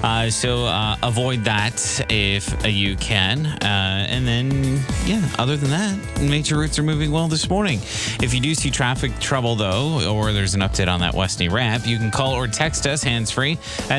So avoid that if you can. And then, other than that, major routes are moving well this morning. If you do see traffic trouble, though, or there's an update on that Westney ramp, you can call or text us hands-free at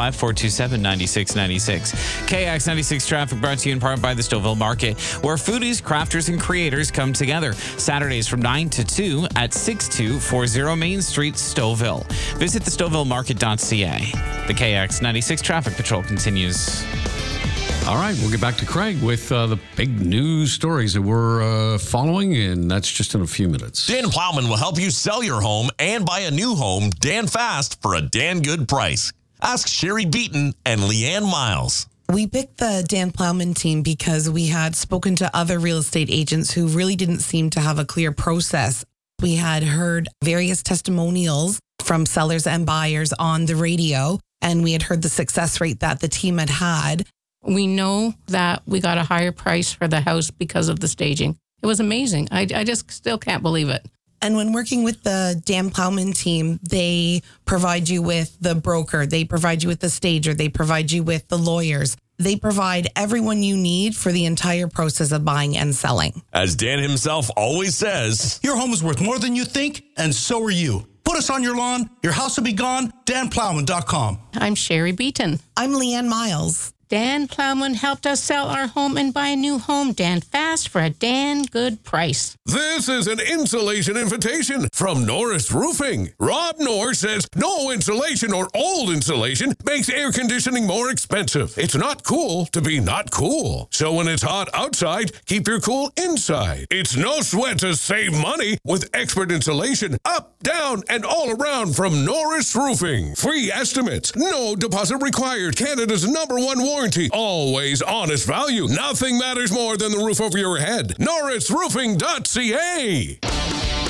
905-427-9696. KX96 traffic brought to you in part by the Stouffville Market, where foodies, crafters, and creators come together. Saturdays from 9 to 2 at 6240 Main Street, Stouffville. Visit thestouffvillemarket.ca. The KX96 traffic patrol continues. All right, we'll get back to Craig with the big news stories that we're following, and that's just in a few minutes. Dan Plowman will help you sell your home and buy a new home Dan fast for a Dan good price. Ask Sherry Beaton and Leanne Miles. We picked the Dan Plowman team because we had spoken to other real estate agents who really didn't seem to have a clear process. We had heard various testimonials from sellers and buyers on the radio, and we had heard the success rate that the team had had. We know that we got a higher price for the house because of the staging. It was amazing. I just still can't believe it. And when working with the Dan Plowman team, they provide you with the broker, they provide you with the stager, they provide you with the lawyers. They provide everyone you need for the entire process of buying and selling. As Dan himself always says, your home is worth more than you think, and so are you. Put us on your lawn, your house will be gone, danplowman.com. I'm Sherry Beaton. I'm Leanne Miles. Dan Plowman helped us sell our home and buy a new home, Dan fast, for a Dan good price. This is an insulation invitation from Norris Roofing. Rob Norris says no insulation or old insulation makes air conditioning more expensive. It's not cool to be not cool. So when it's hot outside, keep your cool inside. It's no sweat to save money with expert insulation up, down, and all around from Norris Roofing. Free estimates, no deposit required. Canada's #1 warranty. Always honest value. Nothing matters more than the roof over your head. NorrisRoofing.ca.